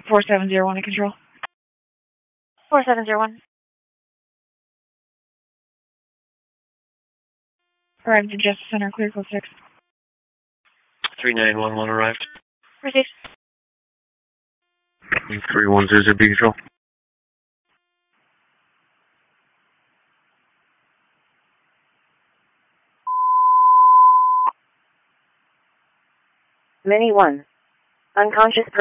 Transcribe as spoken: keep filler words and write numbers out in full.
four seven zero one to control. four seven zero one. Arrived at Justice Center, clear code six. three nine one one arrived. Received. three one zero zero B control. Mini one. Unconscious person.